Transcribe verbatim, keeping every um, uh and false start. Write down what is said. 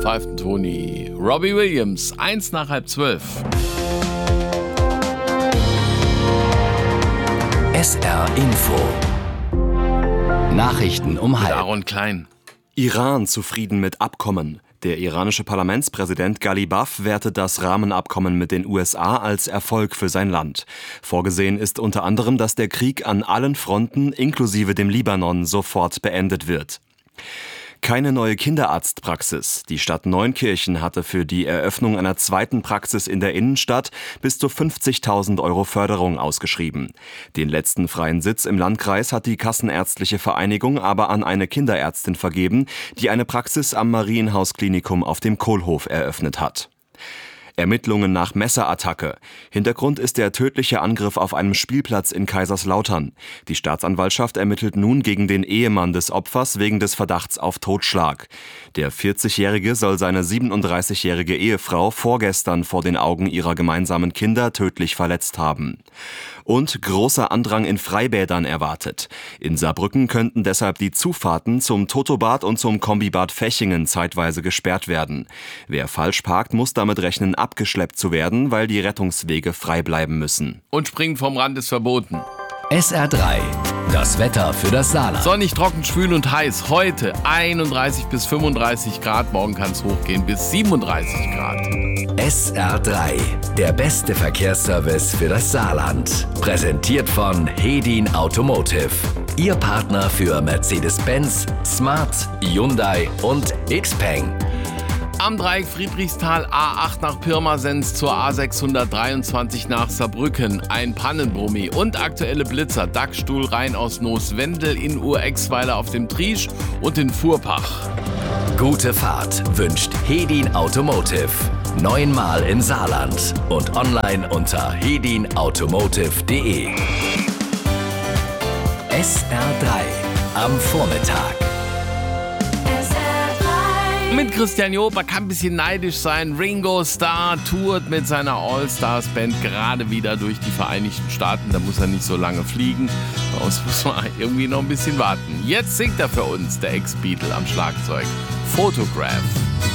pfeift Toni. Robbie Williams, eins nach halb zwölf. S R Info. Nachrichten um halb. Aaron Klein. Iran zufrieden mit Abkommen. Der iranische Parlamentspräsident Ghalibaf wertet das Rahmenabkommen mit den U S A als Erfolg für sein Land. Vorgesehen ist unter anderem, dass der Krieg an allen Fronten, inklusive dem Libanon, sofort beendet wird. Keine neue Kinderarztpraxis. Die Stadt Neunkirchen hatte für die Eröffnung einer zweiten Praxis in der Innenstadt bis zu fünfzigtausend Euro Förderung ausgeschrieben. Den letzten freien Sitz im Landkreis hat die Kassenärztliche Vereinigung aber an eine Kinderärztin vergeben, die eine Praxis am Marienhaus-Klinikum auf dem Kohlhof eröffnet hat. Ermittlungen nach Messerattacke. Hintergrund ist der tödliche Angriff auf einem Spielplatz in Kaiserslautern. Die Staatsanwaltschaft ermittelt nun gegen den Ehemann des Opfers wegen des Verdachts auf Totschlag. Der vierzigjährige soll seine siebenunddreißigjährige Ehefrau vorgestern vor den Augen ihrer gemeinsamen Kinder tödlich verletzt haben. Und großer Andrang in Freibädern erwartet. In Saarbrücken könnten deshalb die Zufahrten zum Totobad und zum Kombibad Fechingen zeitweise gesperrt werden. Wer falsch parkt, muss damit rechnen, abgeschleppt zu werden, weil die Rettungswege frei bleiben müssen. Und Springen vom Rand ist verboten. S R drei. Das Wetter für das Saarland. Sonnig, trocken, schwül und heiß. Heute einunddreißig bis fünfunddreißig Grad. Morgen kann es hochgehen bis siebenunddreißig Grad. S R drei. Der beste Verkehrsservice für das Saarland. Präsentiert von Hedin Automotive. Ihr Partner für Mercedes-Benz, Smart, Hyundai und Xpeng. Am Dreieck Friedrichsthal A acht nach Pirmasens zur A sechshundertdreiundzwanzig nach Saarbrücken. Ein Pannenbrummi und aktuelle Blitzer. Dachstuhl rein aus Nooswendel in Urexweiler auf dem Triesch und in Fuhrpach. Gute Fahrt wünscht Hedin Automotive. Neunmal im Saarland und online unter hedin automotive punkt de. S R drei am Vormittag. Mit Christian Job, er kann ein bisschen neidisch sein. Ringo Starr tourt mit seiner All-Stars-Band gerade wieder durch die Vereinigten Staaten. Da muss er nicht so lange fliegen. Bei uns muss man irgendwie noch ein bisschen warten. Jetzt singt er für uns, der Ex-Beatle am Schlagzeug. Photograph.